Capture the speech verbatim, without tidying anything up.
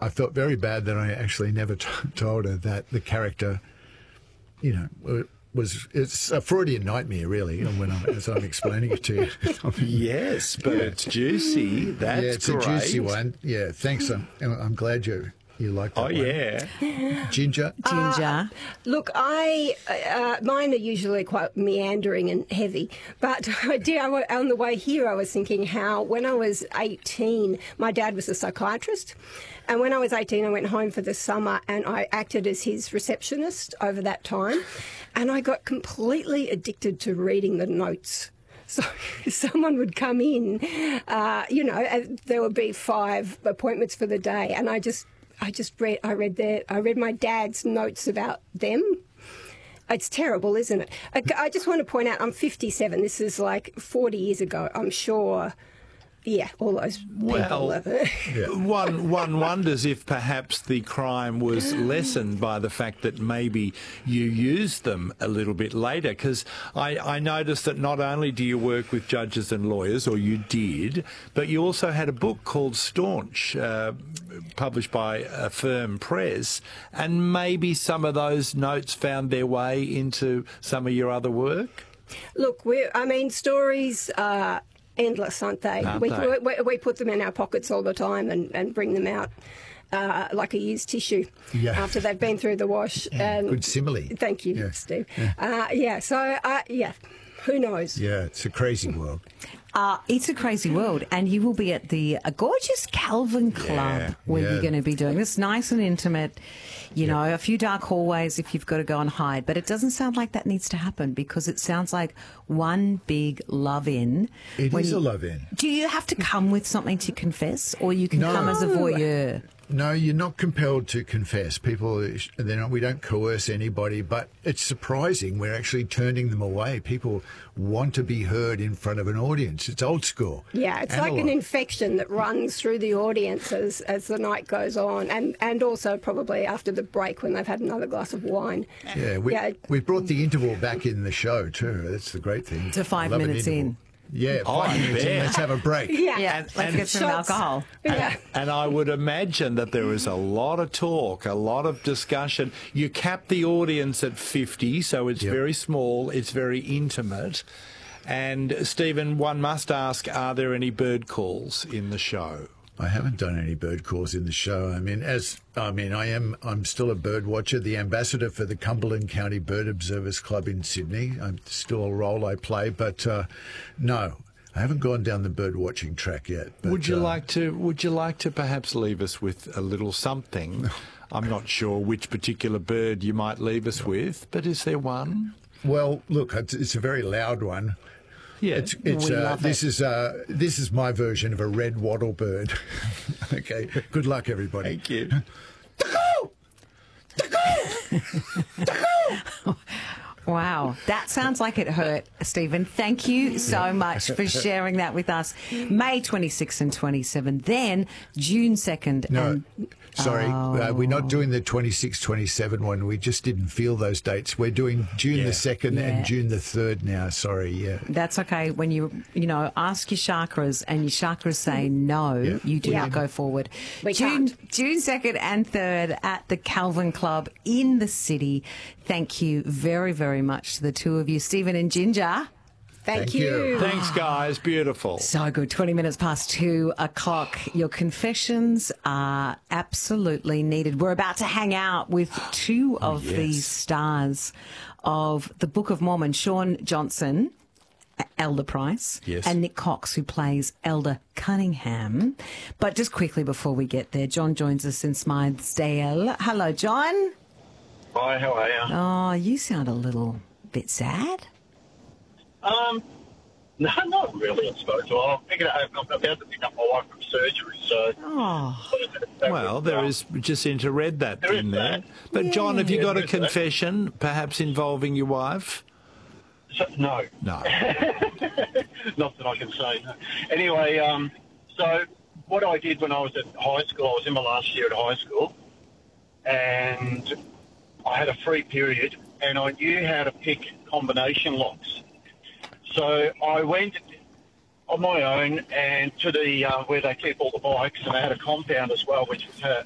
I felt very bad that I actually never t- told her that the character, you know, was it's a Freudian nightmare, really, when I'm, as I'm explaining it to you. Yes, but yeah. it's juicy. That's yeah, it's great. a juicy one. Yeah, thanks. I'm, I'm glad you you like that Oh, one. yeah. Ginger? Ginger. Uh, look, I uh, mine are usually quite meandering and heavy, but I did, I, wa- on the way here I was thinking how when I was eighteen, my dad was a psychiatrist, and when I was eighteen I went home for the summer and I acted as his receptionist over that time, and I got completely addicted to reading the notes. So someone would come in, uh, you know, and there would be five appointments for the day, and I just I just read, I read their, I read my dad's notes about them. It's terrible, isn't it? I, I just want to point out, I'm fifty-seven. This is like forty years ago. I'm sure, yeah, all those people. Well, are, Yeah. one one wonders if perhaps the crime was lessened by the fact that maybe you used them a little bit later. Because I, I noticed that not only do you work with judges and lawyers, or you did, but you also had a book called Staunch, uh, published by a firm press, and maybe some of those notes found their way into some of your other work? Look, we I mean, stories are endless, aren't they? Aren't we, they? We, we put them in our pockets all the time and, and bring them out uh, like a used tissue Yeah. after they've been through the wash. And Good simile. Thank you, Yeah. Steve. Yeah. Uh, yeah, so, uh, yeah, who knows? Yeah, it's a crazy world. Uh, it's a crazy world, and you will be at the uh, gorgeous Calvin Club Yeah, where yeah. you're going to be doing this nice and intimate, you know, a few dark hallways if you've got to go and hide. But it doesn't sound like that needs to happen because it sounds like one big love-in. It When is you- a love-in. Do you have to come with something to confess, or you can No. come as a voyeur? No, you're not compelled to confess. People, they're not, we don't coerce anybody, but it's surprising we're actually turning them away. People want to be heard in front of an audience. It's old school. Yeah, it's like an Analog. infection that runs through the audience as, as the night goes on, and, and also probably after the break when they've had another glass of wine. Yeah, we, Yeah. we brought the interval back in the show too. That's the great thing. To five Love an minutes interval. in. Yeah, Oh, five I minutes in. bet. Let's have a break. Yeah, Yeah, And- let's and get some shots. alcohol. Yeah. And I would imagine that there is a lot of talk, a lot of discussion. You cap the audience at fifty, so it's Yep. very small, it's very intimate. And, Stephen, one must ask, are there any bird calls in the show? I haven't done any bird calls in the show. I mean, as I mean, I am. I'm still a bird watcher, the ambassador for the Cumberland County Bird Observers Club in Sydney. I'm still a role I play, but uh, no, I haven't gone down the bird watching track yet. But, Would you uh, like to? Would you like to perhaps leave us with a little something? I'm not sure which particular bird you might leave us with, but is there one? Well, look, it's, it's a very loud one. Yeah, It's, it's We uh, love this it. is uh, this is my version of a red wattle bird. Okay, good luck, everybody. thank you. Wow, that sounds like it hurt, Stephen. Thank you so much for sharing that with us. May twenty-sixth and twenty-seventh, then June second. No, and sorry, uh, we're not doing the twenty-six, twenty-seven one. We just didn't feel those dates. We're doing June Yeah. the second Yeah. and June the third now. Sorry, yeah. That's okay. When you, you know, ask your chakras and your chakras say no, Yeah. you do Yeah. not go forward. We June, can't. June second and third at the Calvin Club in the city. Thank you very, very much to the two of you, Stephen and Ginger. Thank, Thank you. you. Thanks, guys. Beautiful. So good. twenty minutes past two o'clock. Your confessions are absolutely needed. We're about to hang out with two of yes. the stars of the Book of Mormon, Sean Johnson, Elder Price, Yes. and Nick Cox, who plays Elder Cunningham. But just quickly before we get there, John joins us in Smythesdale. Hello, John. Hi, how are you? Oh, you sound a little bit sad. Um, no, not really, I suppose. Well, I'm, picking up, I'm about to pick up my wife from surgery, so... Oh, Well, there is, Jacinta read that There is in there. that. But, John, have you Yeah, got a there is that. confession, perhaps involving your wife? so no, No. not that I can say. No. Anyway, um, so what I did when I was at high school, I was in my last year at high school, and I had a free period, and I knew how to pick combination locks. So I went on my own and to the uh, where they keep all the bikes, and they had a compound as well, which was, uh,